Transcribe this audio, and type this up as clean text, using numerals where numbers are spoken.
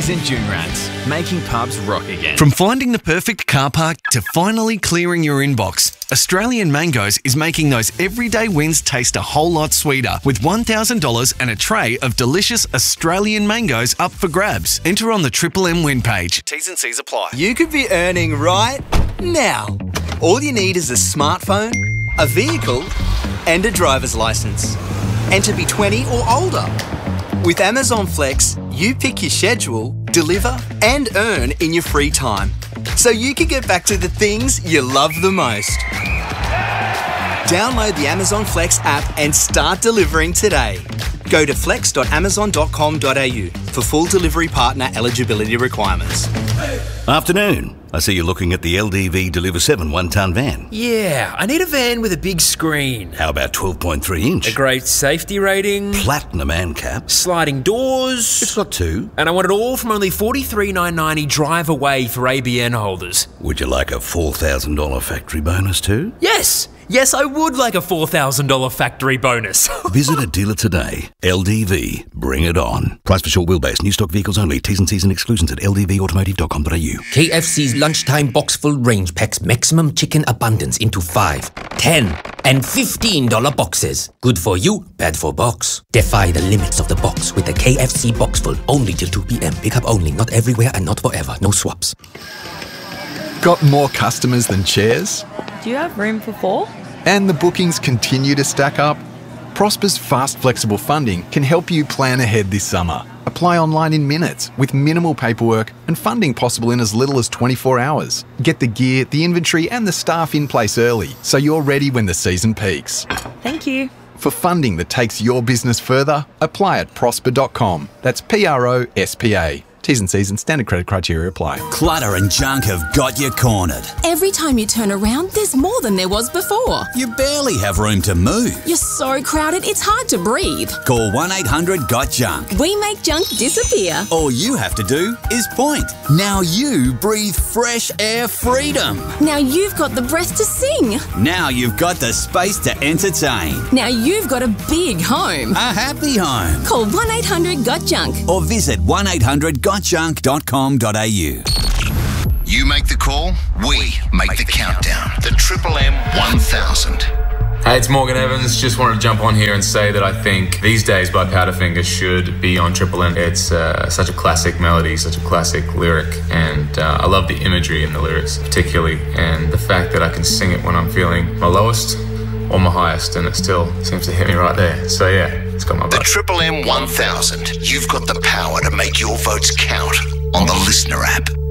Mangoes and Junrats, making pubs rock again. From finding the perfect car park to finally clearing your inbox, Australian Mangoes is making those everyday wins taste a whole lot sweeter with $1,000 and a tray of delicious Australian mangoes up for grabs. Enter on the Triple M win page. T's and C's apply. You could be earning right now. All you need is a smartphone, a vehicle, and a driver's license. And to be 20 or older. With Amazon Flex, you pick your schedule, deliver, and earn in your free time. So you can get back to the things you love the most. Download the Amazon Flex app and start delivering today. Go to flex.amazon.com.au for full delivery partner eligibility requirements. Afternoon. I see you're looking at the LDV Deliver 7 one-tonne van. Yeah, I need a van with a big screen. How about 12.3 inch? A great safety rating. Platinum ANCAP. Sliding doors. It's got 2. And I want it all from only $43,990 drive away for ABN holders. Would you like a $4,000 factory bonus too? Yes! Yes, I would like a $4,000 factory bonus. Visit a dealer today. LDV. Bring it on. Price for short wheelbase. New stock vehicles only. T's and C's and exclusions at ldvautomotive.com.au. KFC's lunchtime box full range packs maximum chicken abundance into 5, 10, and $15 boxes. Good for you, bad for box. Defy the limits of the box with the KFC box full. Only till 2 p.m. Pickup only. Not everywhere and not forever. No swaps. Got more customers than chairs? Do you have room for 4? And the bookings continue to stack up? Prosper's fast, flexible funding can help you plan ahead this summer. Apply online in minutes with minimal paperwork and funding possible in as little as 24 hours. Get the gear, the inventory and the staff in place early so you're ready when the season peaks. Thank you. For funding that takes your business further, apply at prosper.com. That's PROSPA. T's and C's and standard credit criteria apply. Clutter and junk have got you cornered. Every time you turn around, there's more than there was before. You barely have room to move. You're so crowded, it's hard to breathe. Call 1-800-GOT-JUNK. We make junk disappear. All you have to do is point. Now you breathe fresh air freedom. Now you've got the breath to sing. Now you've got the space to entertain. Now you've got a big home. A happy home. Call 1-800-GOT-JUNK. Or visit 1-800-GOT-JUNK.com.au. You make the call, we make the countdown. The Triple M 1000. Hey, it's Morgan Evans. Just wanted to jump on here and say that I think These Days by Powderfinger should be on Triple M. It's such a classic melody, such a classic lyric, and I love the imagery in the lyrics particularly, and the fact that I can sing it when I'm feeling my lowest or my highest, and it still seems to hit me right there. So yeah, it's got my butt. The Triple M 1000. You've got the power to make your votes count on the Listener app.